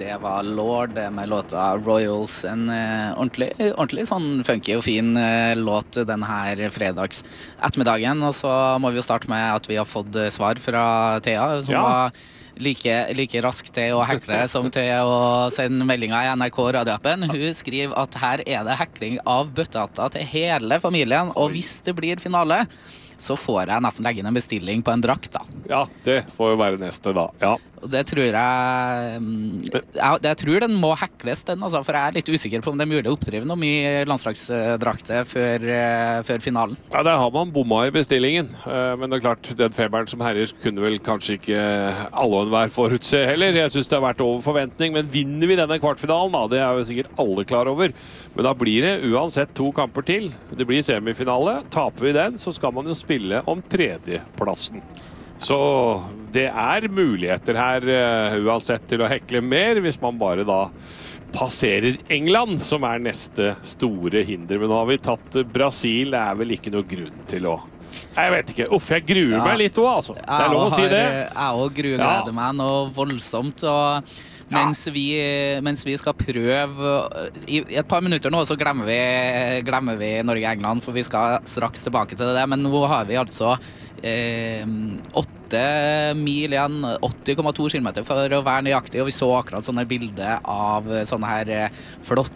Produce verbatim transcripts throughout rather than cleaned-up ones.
Det var Lord med låta Royals, en uh, ordentlig, ordentlig sånn funky og fin uh, låt denne her fredags ettermiddagen. Og så må vi jo starte med at vi har fått svar fra Thea, som ja. var like, like rask til å hekle som til å sende meldinger i N R K radioappen. Hun skriver at her er det hekling av bøttehatter til hele familien, og hvis det blir finale, så får jeg nesten legge inn en bestilling på en drakt da. Ja, det får jo være neste da, ja. Og det tror jeg, jeg Jeg tror den må hekles den, altså, for jeg er litt usikker på om det er mulig å oppdrive noe mye landslagsdrakter før, før finalen. Ja, der har man bomma i bestillingen, men det er klart, den feberen som herrer kunne vel kanskje ikke alle og enhver forutse heller. Jeg synes det har vært over forventning, men vinner vi denne kvartfinalen da, det er jo sikkert alle klar over. Men da blir det uansett to kamper til. Det blir semifinale. Taper vi den, så skal man jo spille om tredjeplassen. Så det er muligheter her uh, uansett til å hekle mer hvis man bare da passerer England, som er neste store hinder. Men nå har vi tatt Brasil, det er vel ikke noe grunn til å... Jeg vet ikke, uff, jeg gruer ja. meg litt også, altså. Det er lov å si det. Jeg også gruer ja. meg noe voldsomt, og... Mens vi, mens vi skal prøve i et par minutter nå så glemmer vi, glemmer vi Norge-England, for vi skal straks tilbake til det, men nå har vi altså eh, åtte mil igjen, åtti komma to kilometer for å være nøyaktig, og vi så akkurat sånne bilder av sånne her flotte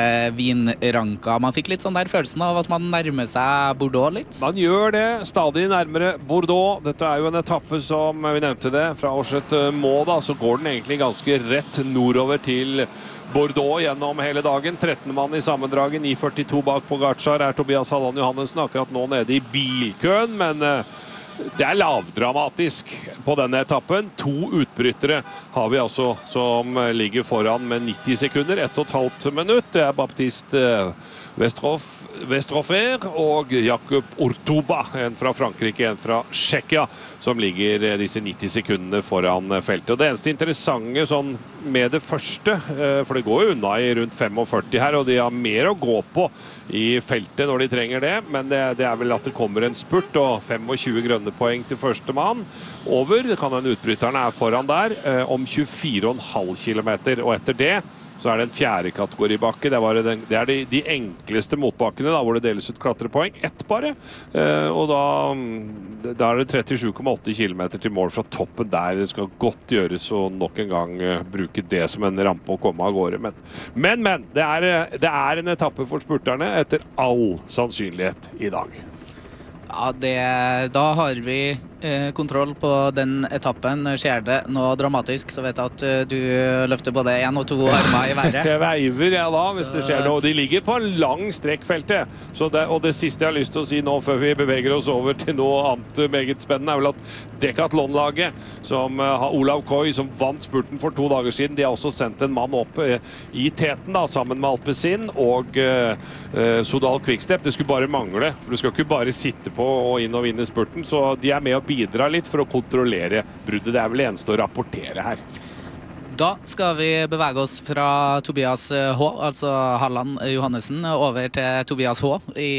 vinranker. Man fikk litt sånn der følelsen av at man nærmer seg Bordeaux litt. Man gjør det, stadig nærmere Bordeaux. Dette er jo en etappe som vi nevnte det, fra Årset Må da, så går den egentlig ganske rett nordover til Bordeaux gjennom hele dagen. trettende mann i sammendraget, ni førtito bak på Gartjar er Tobias Halland Johannessen akkurat nå nede i bilkøen, men det er lavdramatisk på denne etappen. To utbrytere har vi altså som ligger foran med nitti sekunder, ett og et halvt minutt. Det er Baptiste Westroffer og Jakob Ortuba, en fra Frankrike, en fra Tsjekkia, som ligger disse nitti sekundene foran feltet. Og det eneste interessante sånn med det første, for det går jo unna i rundt førtifem her, og de har mer å gå på i feltet når de trenger det, men det, det er vel at det kommer en spurt, og tjuefem grønne poeng til første mann over. Det kan den utbryteren er foran der, om tjuefire komma fem kilometer, og etter det så er det en fjerde kategoribakke. Det, var den, det er de, de enkleste motbakkene da, hvor det deles ut klatrepoeng. Ett bare. Eh, og da, da er det trettisju komma åtte kilometer til mål fra toppen der. Det skal godt gjøres å nok en gang uh, bruke det som en rampe å komme av gårde. Men, men, men det, er, det er en etappe for spurterne etter all sannsynlighet i dag. Ja, det, da har vi eh, kontroll på den etappen. Skjer det noe dramatisk, så vet jeg at uh, du løfter både en og to armer i været. Jeg veiver, ja da, hvis så... det skjer noe. De ligger på en lang strekkfeltet. Så det, og det siste jeg har lyst til å si nå, før vi beveger oss over til noe annet meget spennende, er vel at Decathlon-laget, som uh, har Olav Koy, som vant spurten for to dager siden, de har også sendt en mann opp uh, i teten, da, sammen med Alpecin og uh, uh, Sodal Quickstep. Det skulle bare mangle, for du skal ikke bare sitte på og inn og vinne spurten, så de er med å bidra litt for å kontrollere bruddet. Det er vel eneste å rapportere her. Da skal vi bevege oss fra Tobias H, altså Halland Johannessen, over til Tobias H i,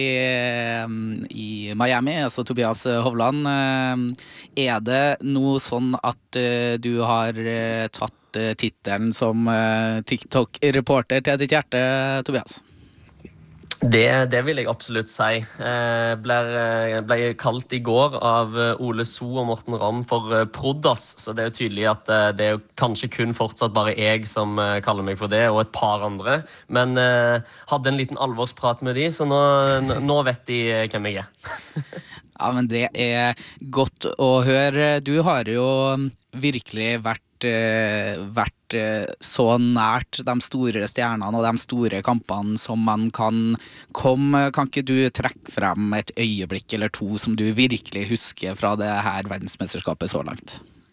i Miami, altså Tobias Hovland. Er det noe sånn at du har tatt titelen som TikTok-reporter til ditt hjerte, Tobias? Det, det vil jeg absolutt si. Jeg ble, ble kalt i går av Ole So og Morten Ramm for Proddas, så det er jo tydelig at det er jo kanskje kun fortsatt bare jeg som kaller meg for det, og et par andre. Men uh, hadde en liten alvorsprat med de, så nå, nå vet de hvem jeg er. Ja, men det er godt å høre. Du har jo virkelig vært vært så nært de store stjernene og de store kampene som man kan komme. Kan ikke du trekke frem et øyeblikk eller to som du virkelig husker fra det her verdensmesterskapet så langt?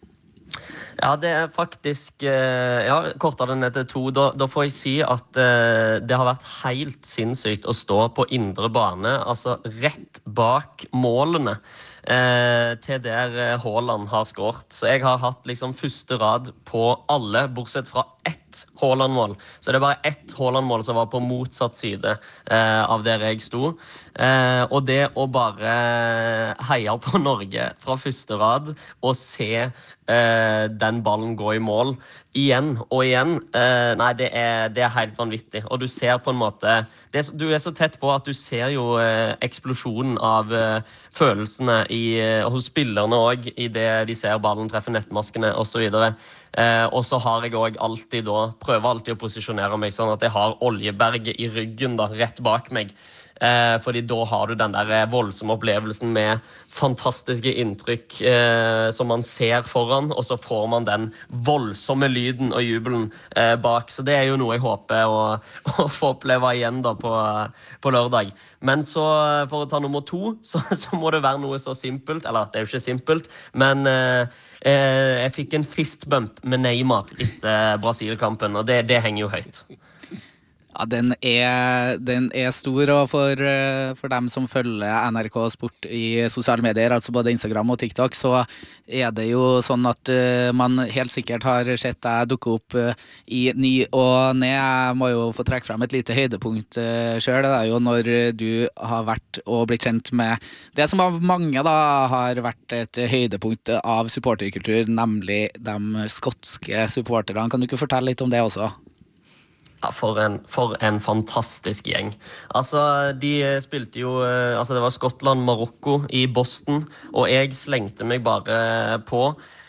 Ja, det er faktisk, ja, kortet det ned til to. Da, da får jeg si at uh, det har vært helt sinnssykt å stå på indre bane, altså rett bak målene. Eh, til der Haaland har skåret. Så jeg har hatt liksom første rad på alle, bortsett fra ett ett Haaland-mål. Så det er bare ett Haaland-mål som var på motsatt side eh, av der jeg sto. Eh, og det å bare heie på Norge fra første rad og se eh, den ballen gå i mål igjen og igjen, eh, nei, det er, det er helt vanvittig. Og du ser på en måte, det er, du er så tett på at du ser jo eh, eksplosjonen av eh, følelsene i, eh, hos spillerne også, i det de ser ballen treffe nettmaskene og så videre. Eh, og så har jeg også alltid da, prøver alltid å posisjonere meg sånn at jeg har oljeberget i ryggen da, rett bak meg. Eh, fordi da har du den der voldsomme opplevelsen med fantastiske inntrykk eh, som man ser foran, og så får man den voldsomme lyden og jubelen eh, bak. Så det er jo noe jeg håper å, å få oppleve igjen da på, på lørdag. Men så, for å ta nummer to, så, så må det være noe så simpelt, eller det er jo ikke simpelt, men eh, eh, jeg fikk en fistbump med Neymar etter Brasil-kampen, og det, det henger jo høyt. Ja, den er, den er stor, og for, for dem som følger N R K Sport i sosiale medier, altså både Instagram og TikTok, så er det jo sånn at uh, man helt sikkert har sett deg dukke opp uh, i ny og ned. Jeg må jo få trekke frem et lite høydepunkt uh, selv. Det er jo når du har vært og blitt kjent med det som av mange da har vært et høydepunkt av supporterkultur, nemlig de skotske supporterne. Kan du ikke fortelle litt om det også? Ja, for en, for en fantastisk gjeng. Altså, de spilte jo, altså det var Skottland-Marokko i Boston, og jeg slengte meg bare på.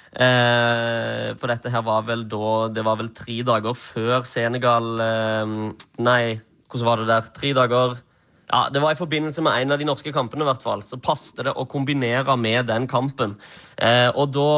Eh, for dette her var vel da, det var vel tre dager før Senegal, eh, nei, hvordan var det der? Tre dager... Ja, det var i forbindelse med en av de norske kampene i hvert fall, så passte det å kombinere med den kampen. Eh, og da...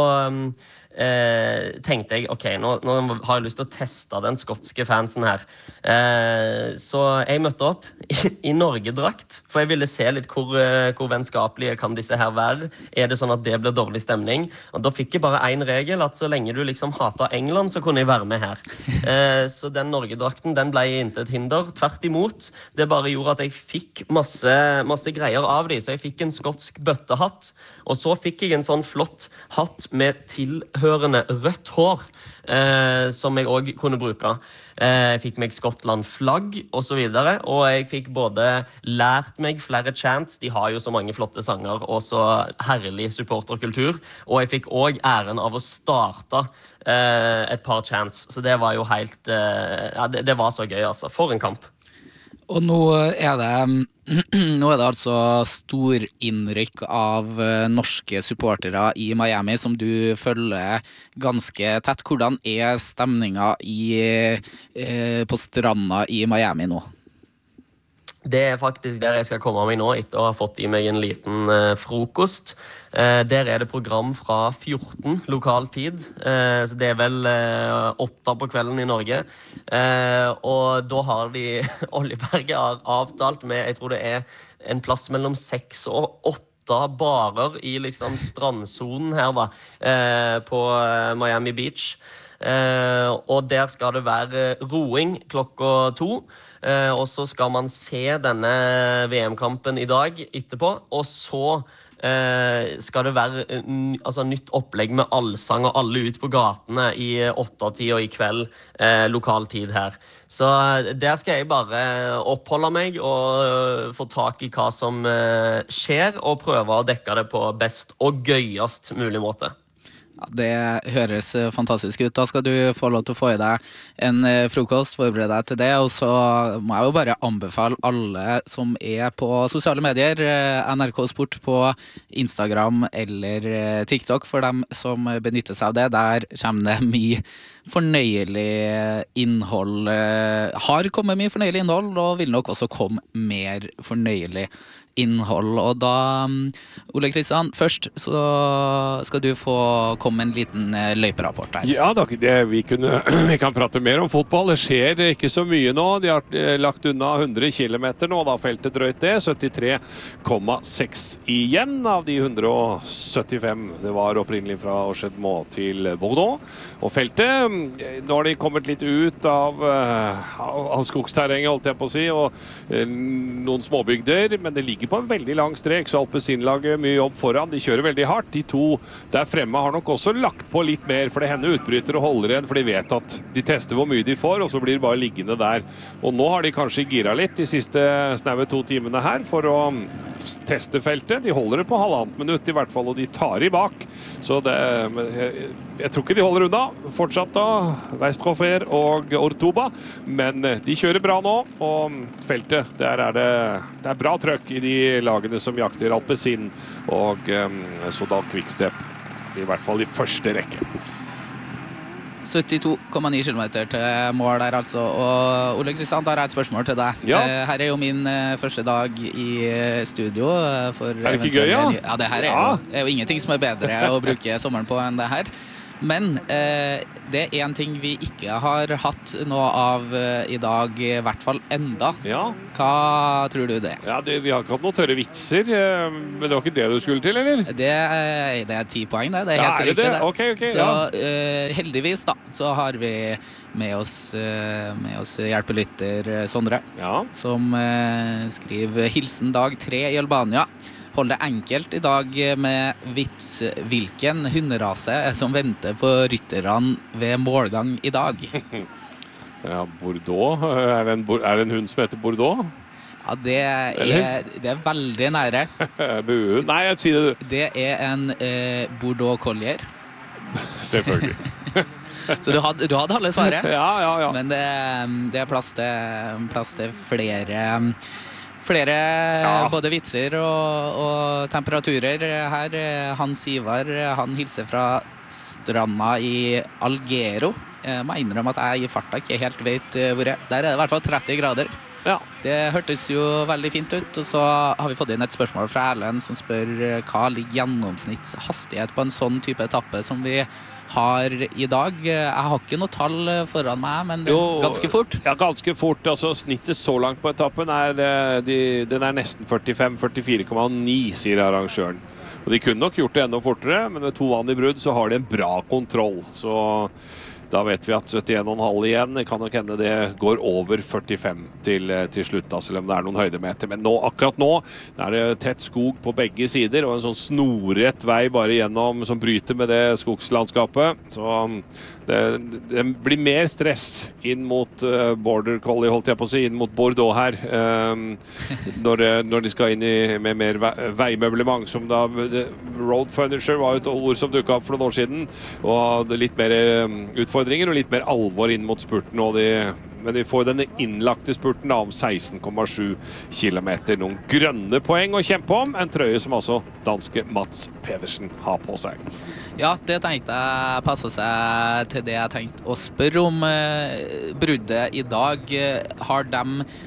Eh, tenkte jeg, ok, nå, nå har jeg lyst til å teste den skotske fansen her. Eh, så jeg møtte opp i, i Norge-drakt, for jeg ville se litt hvor, hvor vennskapelige kan disse her være. Er det sånn at det blir dårlig stemning? Og da fikk jeg bare en regel, at så lenge du liksom hater England, så kunne jeg være med her. Eh, så den Norge-drakten, den ble ikke et hinder. Tvert imot, det bare gjorde at jeg fikk masse, masse greier av de. Så jeg fikk en skotsk bøttehatt, og så fikk jeg en sånn flott hatt med tilhørende rødt hår, eh, som jeg også kunne bruke. Eh, jeg fikk meg Skottland-flagg og så videre, og jeg fikk både lært meg flere chants, de har jo så mange flotte sanger, og så herlig supporterkultur, og jeg fikk også æren av å starte eh, et par chants, så det var jo helt, eh, ja, det, det var så gøy altså, for en kamp. Og nå er det, nå er det altså storinnrykk av norske supportere i Miami som du følger ganske tett. Hvordan er stemningen i, på stranda i Miami nå? Det er faktisk der jeg skal komme meg nå etter å ha fått i meg en liten eh, frokost. Eh, der er det program fra fjorten lokal tid, eh, så det er vel eh, åtte på kvelden i Norge. Eh, og da har de Oljeberget har avtalt med, jeg tror det er en plass mellom seks og åtte barer i liksom strandzonen her da, eh, på Miami Beach. Eh, og der skal det være roing klokka to. Uh, og så skal man se denne V M-kampen i dag etterpå, og så uh, skal det være uh, altså, nytt opplegg med allsang og alle ut på gatene i åttetida i kveld, uh, lokal tid her. Så uh, der skal jeg bare oppholde meg og uh, få tak i hva som uh, skjer, og prøve å dekke det på best og gøyest mulig måte. Ja, det høres fantastisk ut. Da skal du få lov til å få i deg en frokost, forberede deg til det, og så må jeg jo bare anbefale alle som er på sosiale medier, N R K Sport på Instagram eller TikTok, for dem som benytter seg av det. Der kommer det mye fornøyelig innhold, har kommet mye fornøyelig innhold, og vil nok også komme mer fornøyelig innhold. Og da, Ole Kristian, først så skal du få komme med en liten løyperapport her. Ja, da, det, vi, kunne, vi kan prate mer om fotball. Det skjer ikke så mye nå. De har lagt unna hundre kilometer nå, da feltet drøyt det. syttitre komma seks igjen av de hundre syttifem. Det var opprinnelig fra Orsedmo til Bordeaux. Og feltet, nå har de kommet litt ut av, av skogsterrenget, holdt jeg på å si, og noen småbygder, men det ligger ikke på en veldig lang strek, så Alpecin lager mye jobb foran. De kjører veldig hardt. De to der fremme har nok også lagt på litt mer, for det hender utbryter og holder igjen, for de vet at de tester hvor mye de får, og så blir de bare liggende der. Og nå har de kanskje gira litt de siste snaue to timene her for å teste feltet. De holder det på halvannet minutt i hvert fall, og de tar i bak. Så det, jeg, jeg tror ikke de holder unna. Fortsatt da, Weistrofer og Ortuba, men de kjører bra nå, og feltet, der er det, det er bra trøkk i de lagene som jakter Alpecin og um, Soudal Quickstep, i hvert fall i første rekke. syttito komma ni kilometer til mål der altså, og Ole Kristian, da har jeg et spørsmål til deg. Ja. Her er jo min første dag i studio. For er det ikke gøy, ja? Ja, det her er, ja. jo, er jo ingenting som er bedre å bruke sommeren på enn det her. Men eh, det er en ting vi ikke har hatt noe av eh, i dag, i hvert fall enda. Ja. Hva tror du det? Ja, det, vi har ikke hatt noen tørre vitser, men det var ikke det du skulle til, eller? Det, er, det er ti poeng, det. Det er ja, helt er det riktig, det. det. Okay, okay, så ja. eh, heldigvis da, så har vi med oss, eh, med oss hjelpelytter Sondre, ja. som eh, skriver hilsen dag tre i Albania. Hold det enkelt i dag med vips hvilken hunderase som venter på rytterne ved målgang i dag. Ja, Bordeaux. Er det, en, er det en hund som heter Bordeaux? Ja, det er, det er veldig nære. Buen. Nei, jeg sier det du. Det er en eh, Bordeaux Collier. Selvfølgelig. Så du hadde, du hadde alle svaret. Ja, ja, ja. Men det, det er plass til, plass til flere... Flere ja. både vitser og, og temperaturer her. Hans Ivar, han hilser fra stranda i Alghero. Jeg må innrømme at jeg i farta ikke helt vet hvor jeg er. Der er det i hvert fall tretti grader. Ja. Det hørtes jo veldig fint ut. Og så har vi fått inn et spørsmål fra Erlend som spør hva ligger gjennomsnittshastighet på en sånn type etappe som vi har i dag. Jeg har ikke noe tall foran meg, men jo, ganske fort. Ja, ganske fort. Altså, snittet så langt på etappen er, de, den er nesten førtifem førtifire komma ni, sier arrangøren. Og de kunne nok gjort det enda fortere, men med to vann i brudd så har de en bra kontroll. Så da vet vi at syttien komma fem igjen, det kan nok hende det går over førtifem til, til slutt, da, selv om det er noen høydemeter. Men nå, akkurat nå er det tett skog på begge sider, og en sånn snorrett vei bare gjennom, som bryter med det skogslandskapet. Så det, det blir mer stress inn mot uh, Border Collie, holdt jeg på å si, inn mot Bordeaux her, um, når, når de skal inn i, med mer veimøblement, som da, road furniture var et ord som dukket opp for noen år siden, og det er litt mer utfordringer og litt mer alvor inn mot spurten, og de, men vi får denne innlagte spurten av seksten komma sju kilometer. Noen grønne poeng å kjempe om, en trøye som altså danske Mats Pedersen har på seg. Ja, det tenkte jeg passer seg til det jeg tenkte å spørre om. Eh, bruddet i dag, har de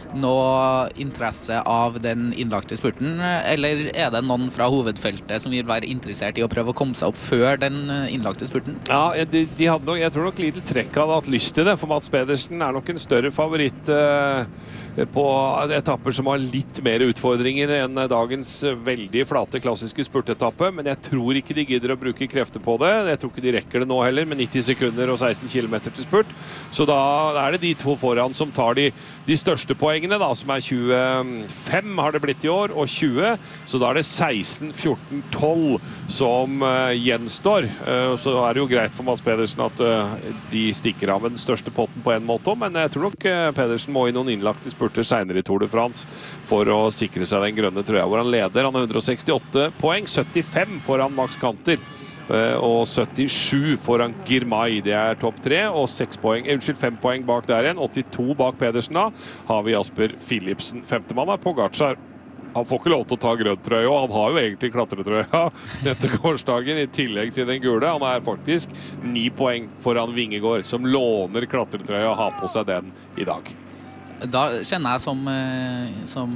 noe interesse av den innlagte spurten, eller er det noen fra hovedfeltet som vil være interessert i å prøve å komme seg opp før den innlagte spurten? Ja, de, de hadde nok, jeg tror nok Lidl Trekk hadde hatt lyst til det, for Mats Pedersen er nok en større favoritt eh, på etapper som har litt mer utfordringer enn dagens veldig flate klassiske spurtetappe, men jeg tror ikke de gidder å bruke krefter på det. Jeg tror ikke de rekker det nå heller, med nitti sekunder og seksten kilometer til spurt. Så da er det de to foran som tar de, de største poengene, da, som er tjuefem har det blitt i år, og tjue. Så da er det seksten, fjorten, tolv som uh, gjenstår. Uh, så er det jo greit for Mats Pedersen at uh, de stikker av med den største potten på en måte, men jeg tror nok uh, Pedersen må i noen innlagte spurter senere i Tour de France for å sikre seg den grønne trøya, hvor han leder. Han har hundre og sekstiåtte poeng, syttifem foran Max Kanter, uh, og syttisju foran Girmay. Det er topp tre, og seks poeng, unnskyld, fem poeng bak der igjen. åttito bak Pedersen da, har vi Jasper Philipsen. Femtemann er Pogacar. Han får ikke lov til å ta grøntrøya, og han har jo egentlig klatretrøya etter gårsdagen i tillegg til den gule. Han er faktisk ni poeng foran Vingegård, som låner klatretrøya og har på seg den i dag. Da kjenner jeg som, som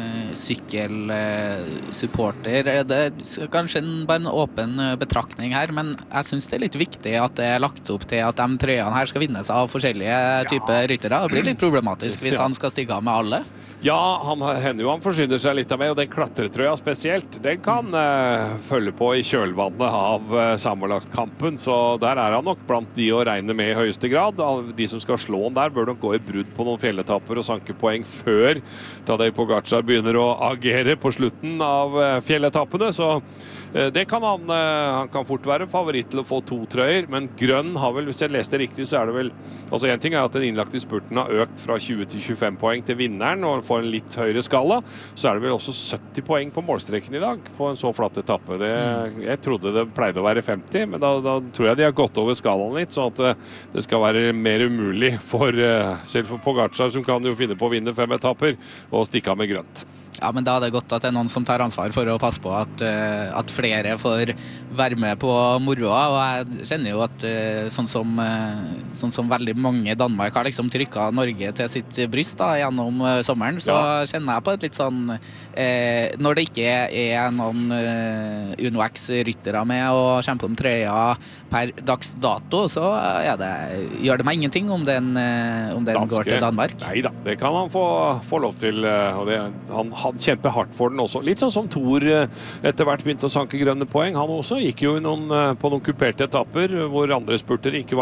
sykkelsupporter, det er kanskje en, bare en åpen betraktning her, men jeg synes det er litt viktig at det er lagt opp til at de trøyene her skal vinnes av forskjellige typer ja. ryttere. Det blir litt problematisk hvis ja. han skal stikke av med alle. Ja, han hender jo han forsyner seg litt av mer, og den klatretrøya spesielt, den kan uh, følge på i kjølvannet av uh, sammenlagtkampen, så der er han nok blant de å regne med i høyeste grad. De som skal slå han der bør nok gå i brudd på noen fjelletapper etapper og sanke poeng før Tadej Pogačar begynner å agere på slutten av fjelletappene, så det kan han, han kan fort være favoritt til å få to trøyer, men grønn har vel, hvis jeg leste riktig, så er det vel, altså en ting er at den innlagte spurten har økt fra tjue til tjuefem poeng til vinneren, og får en litt høyere skala, så er det vel også sytti poeng på målstreken i dag, på en så flatt etappe. Det, jeg trodde det pleide å være femti, men da, da tror jeg de har gått over skalaen litt, sånn at det skal være mer umulig for, selv for Pogačar, som kan jo finne på å vinne fem etapper, og stikke av med grønt. Ja, men da er det godt at det er noen som tar ansvar for å passe på at, uh, at flere får være med på moroa, og jeg kjenner jo at uh, sånn, som, uh, sånn som veldig mange i Danmark har liksom trykket Norge til sitt bryst da, gjennom uh, sommeren, så ja. Kjenner jeg på et litt sånn uh, når det ikke er noen uh, Uno X-ryttere med og kjemper om trøya per dags dato, så er det, gjør det meg ingenting om den, uh, om den går til Danmark. Neida, det kan han få, få lov til, uh, og det, han han kjemper hardt for den også. Litt sånn som Thor etter hvert begynte å sanke grønne poeng. Han også gikk jo noen, på noen kuperte etapper hvor andre spurter ikke var